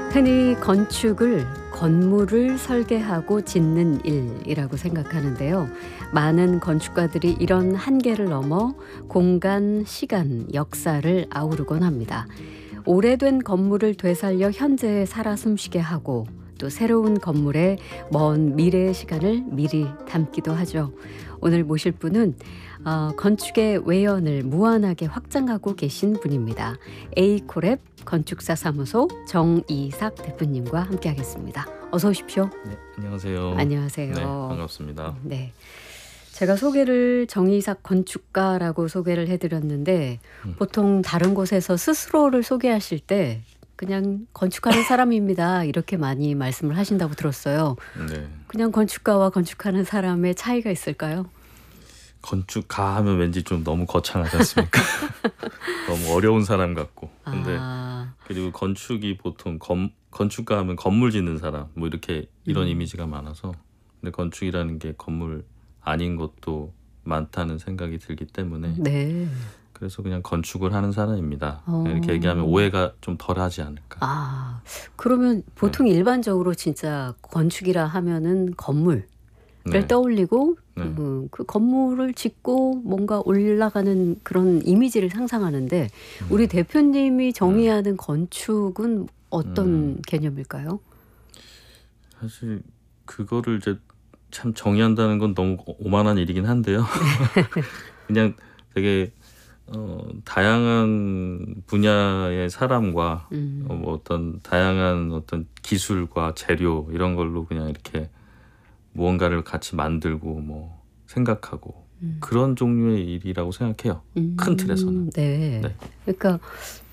흔히 건축을 건물을 설계하고 짓는 일이라고 생각하는데요. 많은 건축가들이 이런 한계를 넘어 공간, 시간, 역사를 아우르곤 합니다. 오래된 건물을 되살려 현재에 살아 숨쉬게 하고 또 새로운 건물에 먼 미래의 시간을 미리 담기도 하죠. 오늘 모실 분은 건축의 외연을 무한하게 확장하고 계신 분입니다. 에이코랩 건축사 사무소 정이삭 대표님과 함께하겠습니다. 어서 오십시오. 네, 안녕하세요. 안녕하세요. 네, 반갑습니다. 네, 제가 소개를 정이삭 건축가라고 소개를 해드렸는데 보통 다른 곳에서 스스로를 소개하실 때 그냥 건축하는 사람입니다 이렇게 많이 말씀을 하신다고 들었어요. 네, 그냥 건축가와 건축하는 사람의 차이가 있을까요? 건축가 하면 왠지 좀 너무 거창하지 않습니까? 너무 어려운 사람 같고. 근데 그리고 건축이 보통 건축가 하면 건물 짓는 사람 뭐 이렇게 이런 이미지가 많아서, 근데 건축이라는 게 건물 아닌 것도 많다는 생각이 들기 때문에 네. 그래서 그냥 건축을 하는 사람입니다. 이렇게 얘기하면 오해가 좀 덜하지 않을까. 그러면 보통 일반적으로 진짜 건축이라 하면은 건물을 네. 떠올리고 네. 그 건물을 짓고 뭔가 올라가는 그런 이미지를 상상하는데 우리 대표님이 정의하는 건축은 어떤 개념일까요? 사실 그거를 이제 참 정의한다는 건 너무 오만한 일이긴 한데요. 그냥 되게 다양한 분야의 사람과 뭐 어떤 다양한 어떤 기술과 재료 이런 걸로 그냥 이렇게 무언가를 같이 만들고 뭐 생각하고 그런 종류의 일이라고 생각해요. 큰 틀에서는. 네. 네. 그러니까